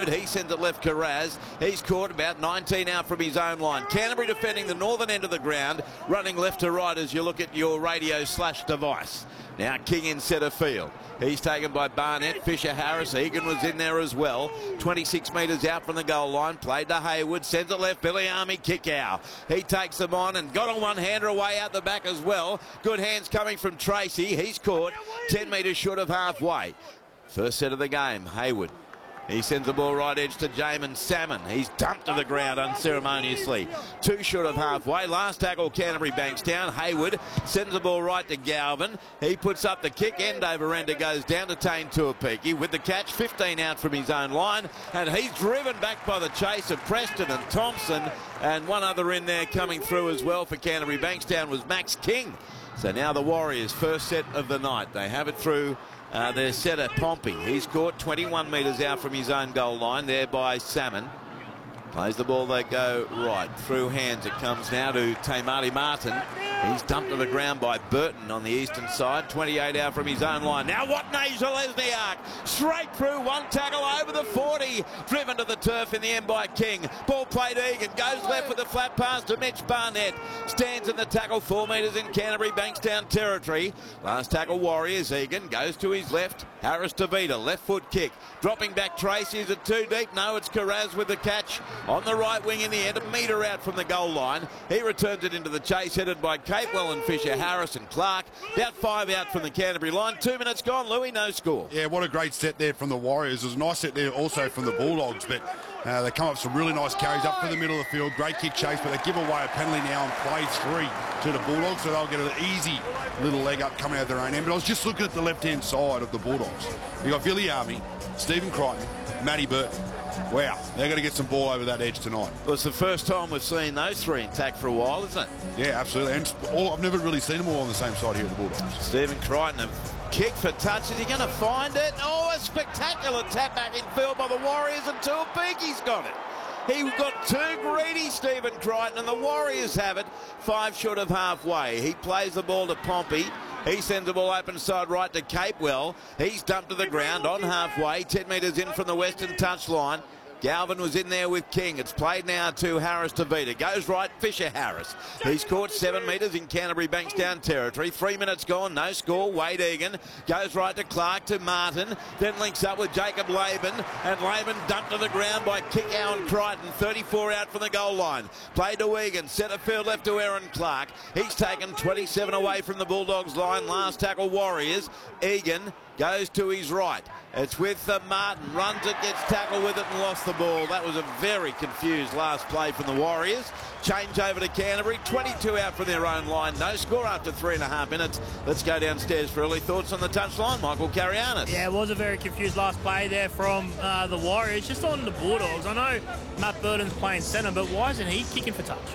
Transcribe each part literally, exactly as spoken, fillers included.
Haywood. He sends it left Carraz. He's caught about nineteen out from his own line. Canterbury defending the northern end of the ground, running left to right as you look at your radio slash device. Now King in centre field. He's taken by Barnett. Fisher Harris. Egan was in there as well. twenty-six metres out from the goal line. Played to Haywood. Sends it left. Billy Army kick out. He takes them on and got a one-hander away out the back as well. Good hands coming from Tracy. He's caught ten metres short of halfway. First set of the game. Haywood. He sends the ball right edge to Jamin Salmon. He's dumped to the ground unceremoniously. Two short of halfway. Last tackle, Canterbury Bankstown. Haywood sends the ball right to Galvin. He puts up the kick. End over ender goes down to Tane Tuapiki with the catch. fifteen out from his own line. And he's driven back by the chase of Preston and Thompson. And one other in there coming through as well for Canterbury Bankstown was Max King. So now the Warriors, first set of the night. They have it through Uh, their setter, Pompey. He's caught twenty-one metres out from his own goal line there by Salmon. Plays the ball, they go right. Through hands it comes now to Tamati Martin. He's dumped to the ground by Burton on the eastern side. twenty-eight out from his own line. Now Watney Zalesniak. Straight through, one tackle over the forty. Driven to the turf in the end by King. Ball played Egan. Goes left with a flat pass to Mitch Barnett. Stands in the tackle four metres in Canterbury Bankstown territory. Last tackle Warriors. Egan goes to his left. Harris to Vita. Left foot kick. Dropping back Tracy. Is it too deep? No, it's Carraz with the catch. On the right wing in the end, a metre out from the goal line. He returns it into the chase, headed by Capewell and Fisher, Harris and Clark. About five out from the Canterbury line. Two minutes gone, Louis, no score. Yeah, what a great set there from the Warriors. It was a nice set there also from the Bulldogs, but uh, they come up some really nice carries up to the middle of the field. Great kick chase, but they give away a penalty now and play three to the Bulldogs, so they'll get an easy little leg up coming out of their own end. But I was just looking at the left-hand side of the Bulldogs. You've got Billy Army, Stephen Crichton, Matty Burton. Wow, they're going to get some ball over that edge tonight. Well, it's the first time we've seen those three intact for a while, isn't it? Yeah, absolutely. And all, I've never really seen them all on the same side here at the Bulldogs. Stephen Crichton, a kick for touch. Is he going to find it? Oh, a spectacular tap back in field by the Warriors, and Tuapiki's got it. He got too greedy, Stephen Crichton, and the Warriors have it five short of halfway. He plays the ball to Pompey. He sends the ball open side right to Capewell. He's dumped to the ground on halfway, ten metres in from the western touch line. Galvin was in there with King. It's played now to Harris to Vita. Goes right, Fisher Harris. He's caught seven metres in Canterbury Bankstown territory. Three minutes gone, no score. Wade Egan goes right to Clark to Martin. Then links up with Jacob Laban. And Laban dumped to the ground by Kickow and Crichton. thirty-four out from the goal line. Played to Egan. Centre field left to Aaron Clark. He's taken twenty-seven away from the Bulldogs line. Last tackle Warriors. Egan goes to his right. It's with uh, Martin. Runs it, gets tackled with it and lost the ball. That was a very confused last play from the Warriors. Change over to Canterbury. twenty-two out from their own line. No score after three and a half minutes. Let's go downstairs for early thoughts on the touchline. Michael Carianis. Yeah, it was a very confused last play there from uh, the Warriors. Just on the Bulldogs. I know Matt Burton's playing centre, but why isn't he kicking for touch?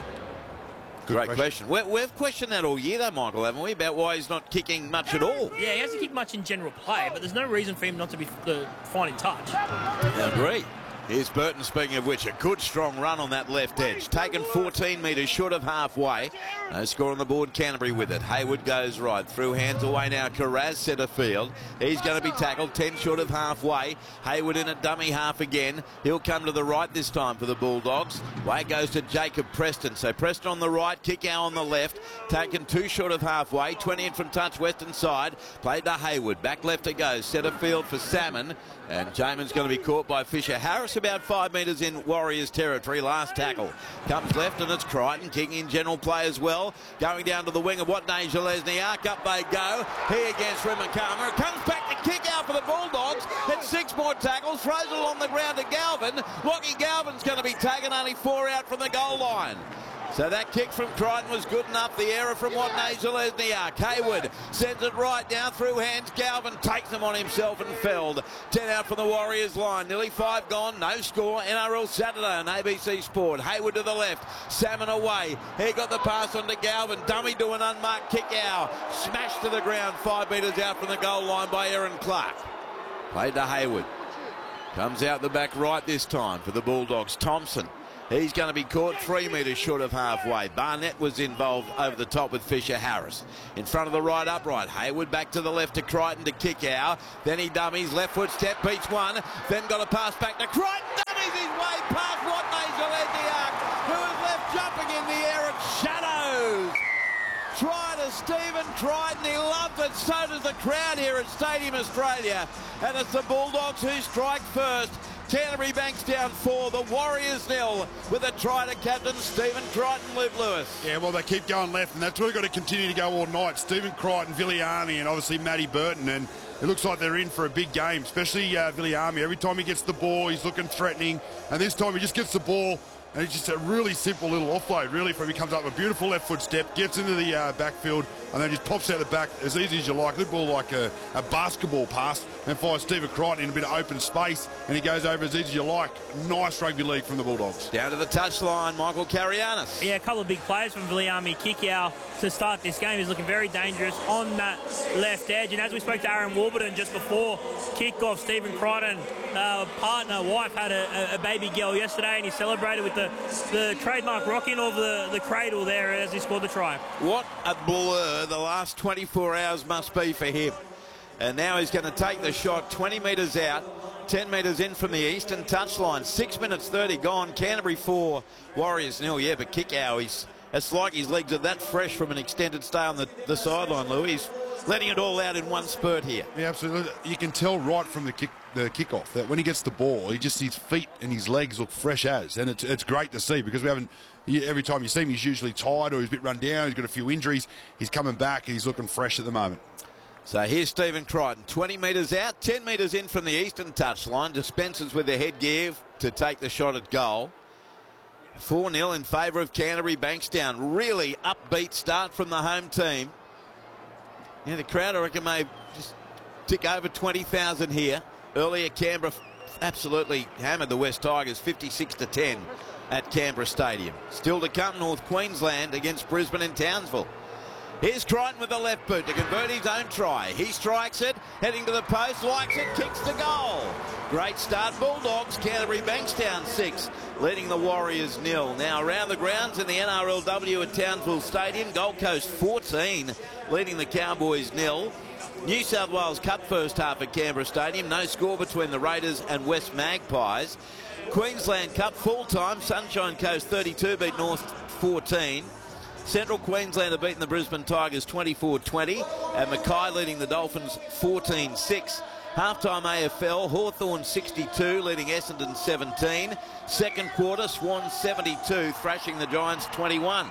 Good Great question. question. We, we've questioned that all year, though, Michael, haven't we, about why he's not kicking much at all? Yeah, he hasn't kicked much in general play, but there's no reason for him not to be uh, finding touch. I agree. Here's Burton, speaking of which, a good strong run on that left edge. Taken fourteen metres short of halfway. No score on the board, Canterbury with it. Haywood goes right. Through hands away now, Carraz centre field. He's going to be tackled ten short of halfway. Haywood in a dummy half again. He'll come to the right this time for the Bulldogs. Way goes to Jacob Preston. So Preston on the right, Kickow on the left. Taken two short of halfway. twenty in from touch, western side. Played to Haywood. Back left it goes. Centre field for Salmon. And Jamin's going to be caught by Fisher Harris about five metres in Warriors territory. Last tackle comes left and it's Crichton. King in general play as well. Going down to the wing of Watney Zalesniak. Up they go. He against Rimakama. It comes back to kick out for the Bulldogs. It's six more tackles. Throws it along the ground to Galvin. Lockie Galvin's going to be taken. Only four out from the goal line. So that kick from Crichton was good enough. The error from Watney Zalesniak. Haywood sends it right down through hands. Galvin takes them on himself and felled. ten out from the Warriors line. Nearly five gone. No score. N R L Saturday on A B C Sport. Haywood to the left. Salmon away. He got the pass on to Galvin. Dummy to an unmarked kick out. Smashed to the ground five metres out from the goal line by Aaron Clark. Played to Haywood. Comes out the back right this time for the Bulldogs. Thompson. He's going to be caught three metres short of halfway. Barnett was involved over the top with Fisher Harris. In front of the right upright. Haywood back to the left to Crichton to kick out. Then he dummies. Left foot step beats one. Then got a pass back to Crichton. Crichton. He loves it. So does the crowd here at Stadium Australia. And it's the Bulldogs who strike first. Canterbury Bankstown four, the Warriors nil, with a try to captain Stephen Crichton, Luke Lewis. Yeah, well, they keep going left, and that's really got to continue to go all night. Stephen Crichton, Viliami, and obviously Matty Burton, and it looks like they're in for a big game, especially uh, Viliami. Every time he gets the ball, he's looking threatening, and this time he just gets the ball, and it's just a really simple little offload, really, from he comes up with a beautiful left foot step, gets into the uh, backfield, and then just pops out the back as easy as you like. Little ball like a, a basketball pass, and finds Stephen Crichton in a bit of open space, and he goes over as easy as you like. Nice rugby league from the Bulldogs. Down to the touchline, Michael Carianis. Yeah, a couple of big plays from Viliami Kikau to start this game. He's looking very dangerous on that left edge. And as we spoke to Aaron Warburton just before kick-off, Stephen Crichton, uh, partner, wife, had a, a baby girl yesterday, and he celebrated with the, the trademark rocking of the, the cradle there as he scored the try. What a blur the last twenty-four hours must be for him. And now he's going to take the shot twenty metres out, ten metres in from the eastern touchline. six minutes thirty gone. Canterbury four, Warriors nil. Yeah, but Kikau, he's, it's like his legs are that fresh from an extended stay on the, the sideline, Louis. He's letting it all out in one spurt here. Yeah, absolutely. You can tell right from the kick, the kickoff that when he gets the ball, he just his feet and his legs look fresh as, and it's it's great to see because we haven't. Every time you see him, he's usually tired or he's a bit run down. He's got a few injuries. He's coming back and he's looking fresh at the moment. So here's Stephen Crichton, twenty metres out, ten metres in from the eastern touchline. Dispenses with the headgear to take the shot at goal. four nil in favour of Canterbury Bankstown. Really upbeat start from the home team. Yeah, the crowd, I reckon, may just tick over twenty thousand here. Earlier, Canberra absolutely hammered the West Tigers fifty-six to ten at Canberra Stadium. Still to come, North Queensland against Brisbane and Townsville. Here's Crichton with the left boot to convert his own try. He strikes it, heading to the post, likes it, kicks the goal. Great start, Bulldogs. Canterbury Bankstown six, leading the Warriors nil. Now around the grounds in the N R L W at Townsville Stadium, Gold Coast fourteen, leading the Cowboys nil. New South Wales Cup first half at Canberra Stadium. No score between the Raiders and West Magpies. Queensland Cup full time. Sunshine Coast thirty-two beat North fourteen. Central Queensland have beaten the Brisbane Tigers twenty-four twenty, and Mackay leading the Dolphins fourteen six. Halftime A F L, Hawthorn sixty-two, leading Essendon seventeen. Second quarter, Swans seventy-two, thrashing the Giants twenty-one.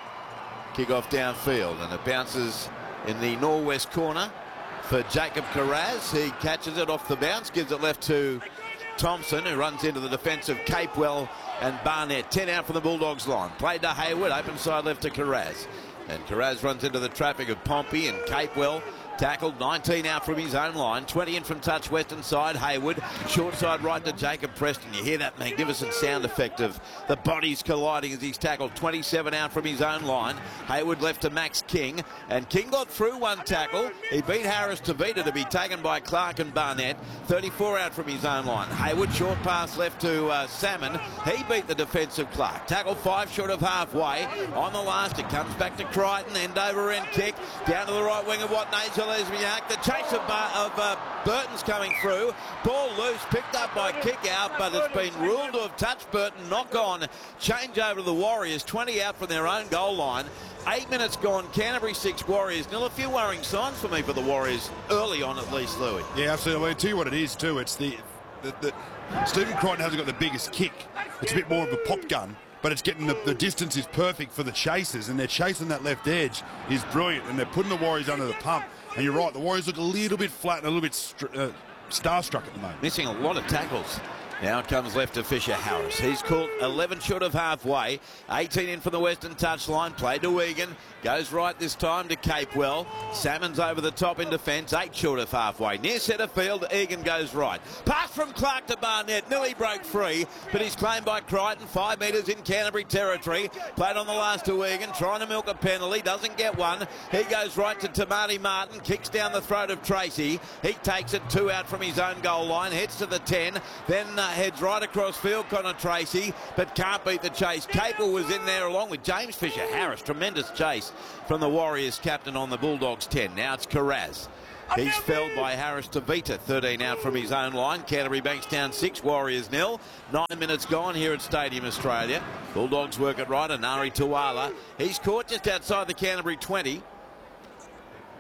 Kick-off downfield, and it bounces in the northwest corner for Jacob Carraz. He catches it off the bounce, gives it left to Thompson, who runs into the defence of Capewell and Barnett. ten out from the Bulldogs line. Played to Hayward, open side left to Carraz. And Carraz runs into the traffic of Pompey, and Capewell tackled. nineteen out from his own line, twenty in from touch western side. Hayward, short side right to Jacob Preston. You hear that magnificent sound effect of the bodies colliding as he's tackled. twenty-seven out from his own line. Hayward left to Max King, and King got through one tackle. He beat Harris Tavita to be taken by Clark and Barnett. thirty-four out from his own line. Hayward, short pass left to uh, Salmon. He beat the defence of Clark. Tackle five short of halfway. On the last, it comes back to Crichton. End over end kick. Down to the right wing of what Nigel Lesbiak. The chase of, Bar of uh, Burton's coming through. Ball loose, picked up by kick out, but it's been ruled to have touched Burton. Knock on. Change over to the Warriors. twenty out from their own goal line. Eight minutes gone. Canterbury six, Warriors nil. A few worrying signs for me for the Warriors early on, at least, Louis. Yeah, absolutely. I'll tell you what it is too. It's the, the, the Stephen Crichton hasn't got the biggest kick. It's a bit more of a pop gun, but it's getting the, the distance is perfect for the chasers, and they're chasing that left edge is brilliant, and they're putting the Warriors under the pump. And you're right, the Warriors look a little bit flat and a little bit uh, starstruck at the moment. Missing a lot of tackles. Now it comes left to Fisher Harris. He's caught eleven short of halfway. eighteen in from the western touchline. Played to Egan. Goes right this time to Capewell. Salmon's over the top in defence. Eight short of halfway. Near centre field, Egan goes right. Pass from Clark to Barnett. Nearly broke free, but he's claimed by Crichton. Five metres in Canterbury territory. Played on the last to Egan. Trying to milk a penalty. Doesn't get one. He goes right to Tamati Martin. Kicks down the throat of Tracy. He takes it two out from his own goal line. Heads to the ten. Then uh, heads right across field, Connor Tracy, but can't beat the chase. Capel was in there along with James Fisher Harris. Tremendous chase from the Warriors captain on the Bulldogs ten. Now it's Carraz. He's felled by Harris Tavita. thirteen out from his own line. Canterbury Bankstown six, Warriors nil. Nine minutes gone here at Stadium Australia. Bulldogs work it right. Anari Tuala. He's caught just outside the Canterbury twenty.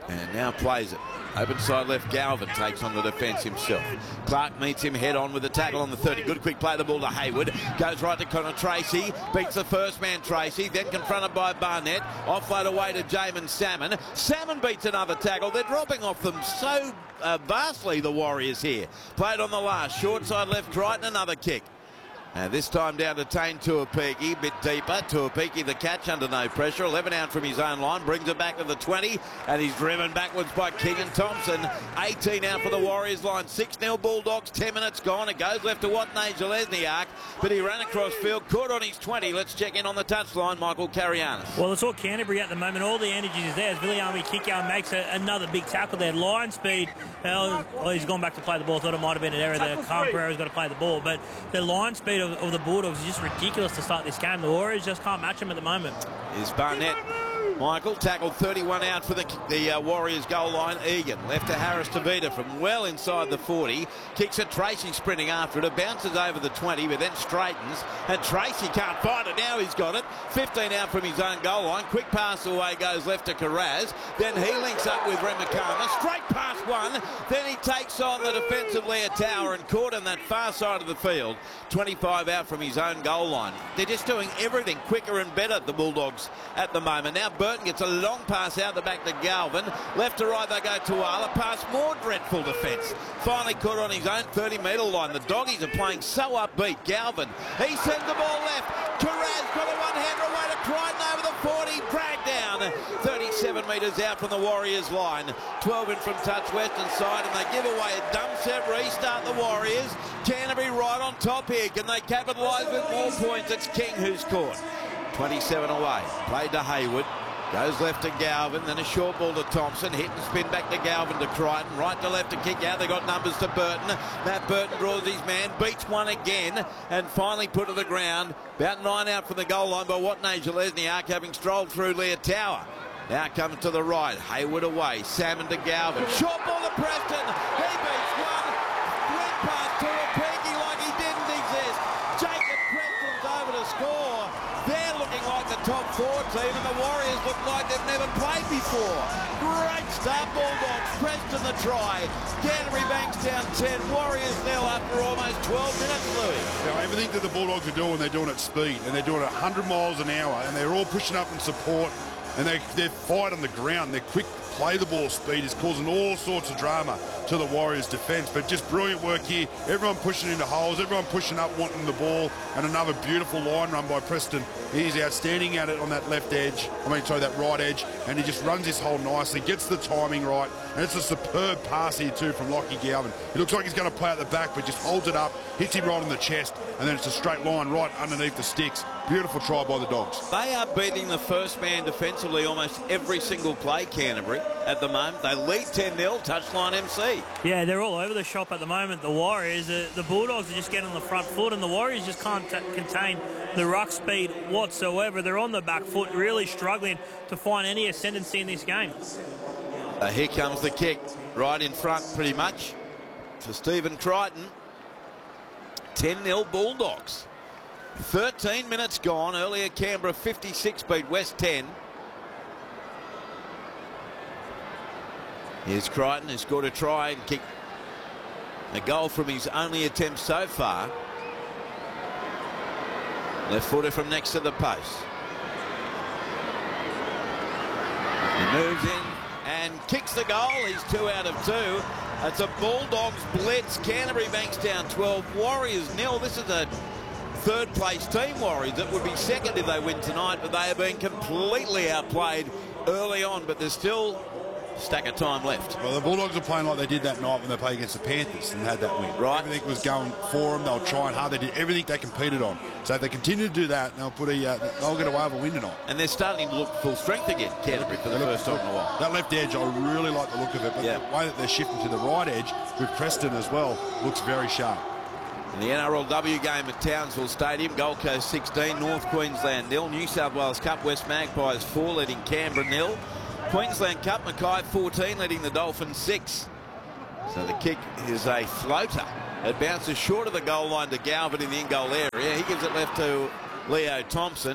And now plays it. Open side left, Galvin takes on the defence himself. Clark meets him head on with a tackle on the thirty. Good quick play, the ball to Hayward. Goes right to Connor Tracy. Beats the first man, Tracy. Then confronted by Barnett. Offload away to Jamin Salmon. Salmon beats another tackle. They're dropping off them so uh, vastly, the Warriors here. Played on the last. Short side left, Crichton, another kick. And this time down to Tane Tuapiki, bit deeper. Tuapiki the catch under no pressure. eleven out from his own line, brings it back to the twenty, and he's driven backwards by King and Thompson. eighteen out for the Warriors line, six nil Bulldogs, ten minutes gone. It goes left to Watney Zelezniak, but he ran across field, caught on his twenty. Let's check in on the touchline, Michael Carianis. Well, it's all Canterbury at the moment. All the energy is there as Viliami Kikau makes a, another big tackle there. Line speed, well, he's gone back to play the ball. Thought it might have been an error there. Khan Pereira's got to play the ball, but the line speed of, of the Bulldogs is just ridiculous to start this game. The Warriors just can't match them at the moment. Is Barnett. Michael tackled thirty-one out for the, the uh, Warriors goal line. Egan left to Harris Tavita from well inside the forty. Kicks it, Tracy sprinting after it. It bounces over the twenty, but then straightens. And Tracy can't find it. Now he's got it. fifteen out from his own goal line. Quick pass away goes left to Carraz. Then he links up with Remakama. Straight past one. Then he takes on the defensive Leah Tower and caught on that far side of the field. twenty-five out from his own goal line. They're just doing everything quicker and better, the Bulldogs, at the moment. Now Burton gets a long pass out the back to Galvin. Left to right they go to Ala. Pass, more dreadful defence. Finally caught on his own thirty metre line. The Doggies are playing so upbeat. Galvin, he sends the ball left. Carraz got a one-hander away to Crichton over the forty. Dragged down. thirty-seven metres out from the Warriors line. twelve in from touch western side, and they give away a dumb set restart, the Warriors. Canterbury right on top here. Can they capitalise with more points? It's King who's caught. twenty-seven away. Played to Hayward. Goes left to Galvin, then a short ball to Thompson. Hit and spin back to Galvin to Crichton. Right to left to kick out. They got numbers to Burton. Matt Burton draws his man, beats one again, and finally put to the ground. About nine out from the goal line by Watney Zelezniak, having strolled through Leah Tower. Now comes to the right. Hayward away. Salmon to Galvin. Short ball to Preston. He beats one. Went past Tuapiki like he didn't exist. Jacob Preston's over to score. They're looking like the top four team, and the Warriors look like they've never played before. Great start, Bulldogs. Preston the try. Canterbury banks down ten. Warriors nil after almost twelve minutes, Louis. Now, everything that the Bulldogs are doing, they're doing at speed, and they're doing it one hundred miles an hour, and they're all pushing up in support, and they, they're fight on the ground. Their quick play the ball speed is causing all sorts of drama to the Warriors' defence, but just brilliant work here. Everyone pushing into holes, everyone pushing up, wanting the ball, and another beautiful line run by Preston. He's outstanding at it on that left edge, I mean, sorry, that right edge, and he just runs his hole nicely, gets the timing right, and it's a superb pass here too from Lockie Galvin. He looks like he's going to play at the back, but just holds it up, hits him right in the chest, and then it's a straight line right underneath the sticks. Beautiful try by the Dogs. They are beating the first man defensively almost every single play, Canterbury, at the moment. They lead ten nil, touchline M C. Yeah, they're all over the shop at the moment, the Warriors. The, the Bulldogs are just getting on the front foot, and the Warriors just can't t contain the ruck speed whatsoever. They're on the back foot, really struggling to find any ascendancy in this game. Uh, here comes the kick, right in front pretty much for Stephen Crichton. ten nil Bulldogs. thirteen minutes gone. Earlier Canberra fifty-six beat West ten. Here's Crichton, who's scored a try and kicked a goal from his only attempt so far. Left footer from next to the post. He moves in and kicks the goal. He's two out of two. It's a Bulldogs blitz. Canterbury banks down twelve. Warriors nil. This is a third place team, Warriors. It would be second if they win tonight, but they have been completely outplayed early on, but there's still a stack of time left. Well, the Bulldogs are playing like they did that night when they played against the Panthers and had that win. Right. Everything was going for them. They were trying hard. They did everything they competed on. So if they continue to do that, they'll put a uh, they'll get away with a win tonight. And they're starting to look full strength again, Canterbury, for the first time in a while. That left edge, I really like the look of it, but yeah. the way that they're shifting to the right edge with Preston as well looks very sharp. In the N R L W game at Townsville Stadium, Gold Coast sixteen, North Queensland nil. New South Wales Cup, West Magpies four, leading Canberra nil. Queensland Cup, Mackay fourteen, leading the Dolphins six. So the kick is a floater. It bounces short of the goal line to Galvin in the in-goal area. He gives it left to Leo Thompson.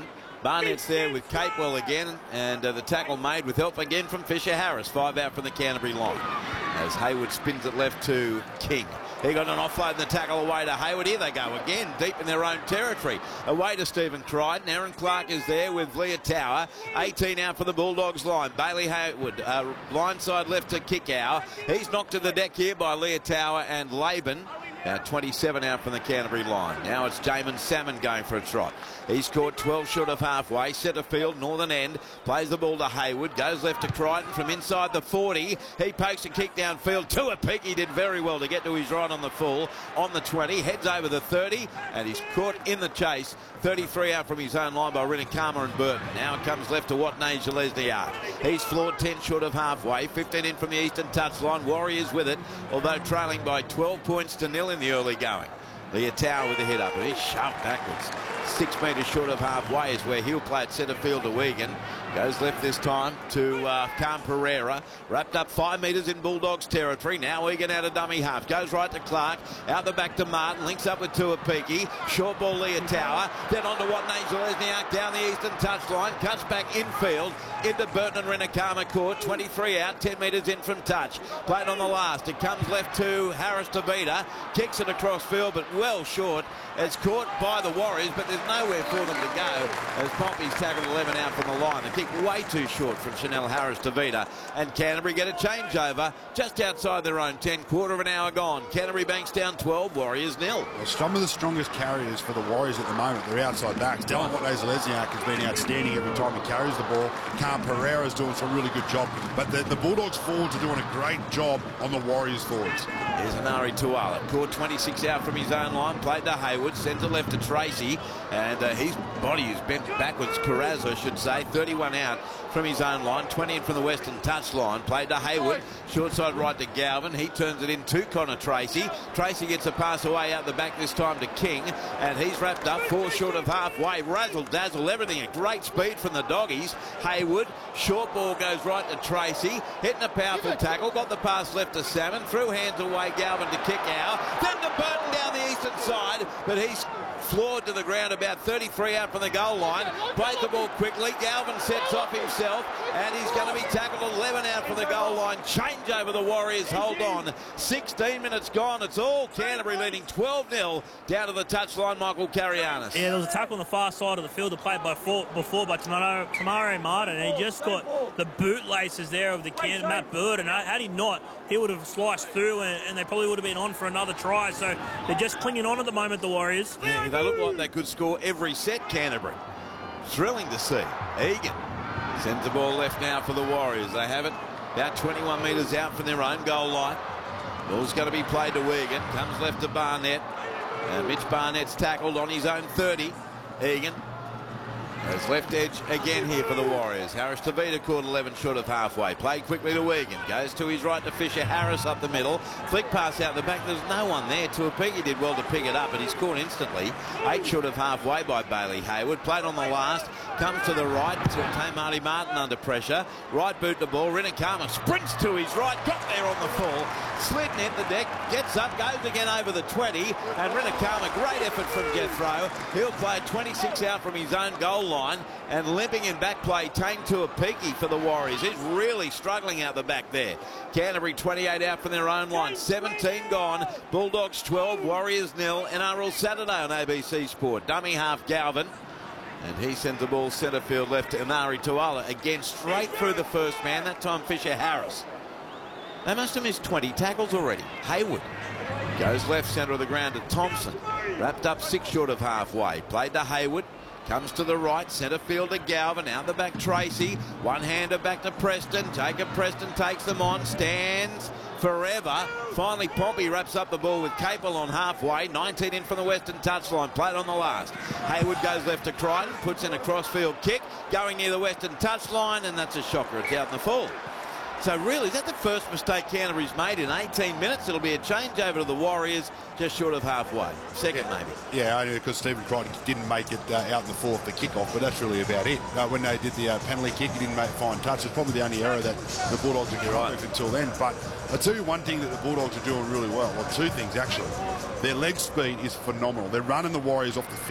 Barnett's there with Capewell again, and uh, the tackle made with help again from Fisher Harris. Five out from the Canterbury line as Hayward spins it left to King. He got an offload and the tackle away to Hayward. Here they go again, deep in their own territory. Away to Stephen Crichton. Aaron Clark is there with Leah Tower. eighteen out for the Bulldogs line. Bailey Hayward, uh, blindside left to Kickow. He's knocked to the deck here by Leah Tower and Laban. Now twenty-seven out from the Canterbury line. Now it's Jamin Salmon going for a trot. He's scored twelve short of halfway. Centre field, northern end. Plays the ball to Hayward. Goes left to Crichton from inside the forty. He pokes a kick downfield to a peak. He did very well to get to his right on the full. On the twenty. Heads over the thirty. And he's caught in the chase. thirty-three out from his own line by Rinikama and Burton. Now it comes left to Watney Gillespie. He's floored ten short of halfway. fifteen in from the eastern touchline. Warriors with it, although trailing by twelve points to nil in the early going. Leah Tower with the hit up, and he's shoved backwards. Six metres short of halfway is where he'll play at centre field to Wigan. Goes left this time to uh, Cam Pereira. Wrapped up five metres in Bulldogs territory. Now Wigan out of dummy half. Goes right to Clark. Out the back to Martin. Links up with Tuapiki. Short ball Leah Tower. Then on to Watney Gillespie down the eastern touchline. Cuts back infield into Burton and Rinikama court. twenty-three out. ten metres in from touch. Played on the last. It comes left to Harris Tavita. Kicks it across field, but well short. It's caught by the Warriors, but there's nowhere for them to go as Pompey's tackled eleven out from the line. The kick way too short from Chanel Harris Tavita, and Canterbury get a changeover just outside their own ten. Quarter of an hour gone. Canterbury Bankstown twelve, Warriors nil. Well, some of the strongest carriers for the Warriors at the moment, they're outside backs. Dylan Watney-Lesniak has been outstanding every time he carries the ball. Cam Pereira's doing some really good job, but the, the Bulldogs forwards are doing a great job on the Warriors forwards. Here's Anari Tuala. Caught twenty-six out from his own line. Played to Hayward. Centre left to Tracy. And uh, his body is bent backwards. Carraz, I should say. thirty-one out from his own line. twenty in from the western touch line. Played to Hayward. Short side right to Galvin. He turns it in to Connor Tracy. Tracy gets a pass away out the back this time to King. And he's wrapped up. Four short of halfway. Razzle dazzle. Everything at great speed from the doggies. Hayward. Short ball goes right to Tracy. Hitting a powerful tackle. Got the pass left to Salmon. Threw hands away. Galvin to kick out. Then to Burton down the eastern side. But he's floored to the ground about thirty-three out from the goal line. Played the ball quickly. Galvin sets off himself, and he's going to be tackled eleven out from the goal line. Change over the Warriors. Hold on. sixteen minutes gone. It's all Canterbury leading twelve nil down to the touchline. Michael Carianis. Yeah, there was a tackle on the far side of the field played by four, before by Tamaro, Tamaro Martin, and he just got the bootlaces there of the Can Matt Burton. Had he not, he would have sliced through, and, and they probably would have been on for another try. So they're just clinging on at the moment, the Warriors. Yeah, they look like they could score every set, Canterbury. Thrilling to see. Egan sends the ball left now for the Warriors. They have it about twenty-one metres out from their own goal line. Ball's going to be played to Wigan. Comes left to Barnett. And Mitch Barnett's tackled on his own thirty. Egan has left edge again here for the Warriors. Harris Tavita caught eleven short of halfway. Played quickly to Wigan. Goes to his right to Fisher Harris up the middle. Flick pass out the back. There's no one there. Tuapiki did well to pick it up, but he's caught instantly. Eight short of halfway by Bailey Hayward. Played on the last. Comes to the right. To Marty Martin under pressure. Right boot the ball. Rinikama sprints to his right. Got there on the full. Slid net the deck. Gets up. Goes again over the twenty. And Rinikama, great effort from Jethro. He'll play twenty-six out from his own goal line, and limping in back play Tane Tuapiki for the Warriors. He's really struggling out the back there. Canterbury twenty-eight out from their own line. seventeen gone. Bulldogs twelve, Warriors nil. N R L Saturday on A B C Sport. Dummy half Galvin. And he sends the ball centre field left to Anari Tuala. Again, straight through the first man. That time Fisher Harris. They must have missed twenty tackles already. Hayward goes left centre of the ground to Thompson. Wrapped up six short of halfway. Played to Hayward. Comes to the right, centre field to Galvin, out the back Tracy, one-hander back to Preston, Jacob Preston takes them on, stands forever. Finally Pompey wraps up the ball with Capel on halfway, nineteen in from the western touchline, played on the last. Hayward goes left to Crichton, puts in a crossfield kick, going near the western touchline, and that's a shocker, it's out in the full. So really, is that the first mistake Canterbury's made in eighteen minutes? It'll be a changeover to the Warriors, just short of halfway. Second, maybe. Yeah, only because Stephen Crichton didn't make it uh, out in the fourth, the kick-off, but that's really about it. Uh, when they did the uh, penalty kick, he didn't make fine touch. It's probably the only error that the Bulldogs have got right until then. But I'll tell you one thing that the Bulldogs are doing really well, or two things actually. Their leg speed is phenomenal. They're running the Warriors off the